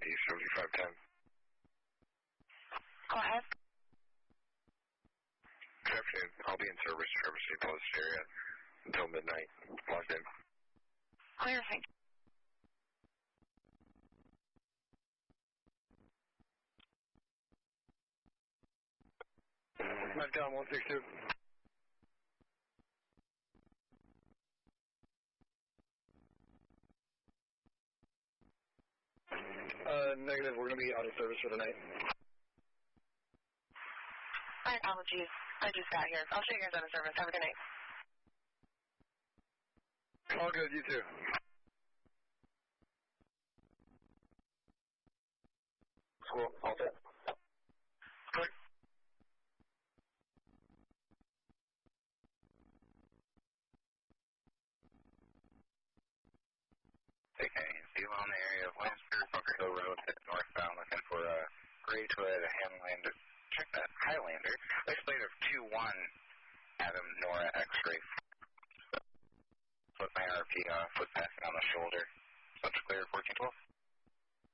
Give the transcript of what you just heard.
to you, 7510. Go ahead. Good afternoon. I'll be in service, Traverse City Post area until midnight. Logged in. Clear, thank you. Mike down 162. Negative. We're going to be out of service for the night. My apologies. I just got here. I'll show you guys out of service. Have a good night. All good. You too. Cool. All set. Good. Okay, still on the area of Lansford, Bunker Hill Road, heading northbound, looking for a gray Toyota Highlander. Check that, Highlander. License plate of 21 Adam Nora X-ray. Put my RP foot passing on the shoulder. Such clear, 1412.